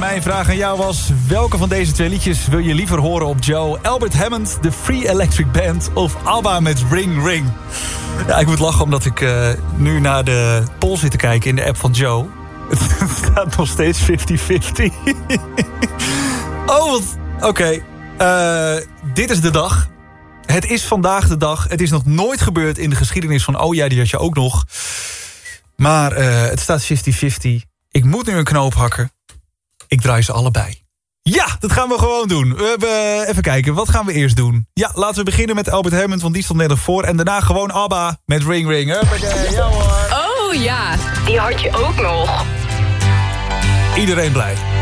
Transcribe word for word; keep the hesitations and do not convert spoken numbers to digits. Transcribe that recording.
mijn vraag aan jou was... welke van deze twee liedjes wil je liever horen op Joe? Albert Hammond, The Free Electric Band of ABBA met Ring Ring? Ja, ik moet lachen omdat ik uh, nu naar de poll zit te kijken in de app van Joe. Het staat nog steeds vijftig vijftig. Oh, wat... Oké. Okay. Uh, dit is de dag. Het is vandaag de dag. Het is nog nooit gebeurd in de geschiedenis van... oh ja, die had je ook nog. Maar uh, het staat vijftig vijftig. Ik moet nu een knoop hakken. Ik draai ze allebei. Ja, dat gaan we gewoon doen. We hebben, even kijken, wat gaan we eerst doen? Ja, laten we beginnen met Albert Hammond, want die stond net nog voor. En daarna gewoon ABBA met Ring Ring. Huppakee, ja hoor. Oh ja, die had je ook nog. Iedereen blij.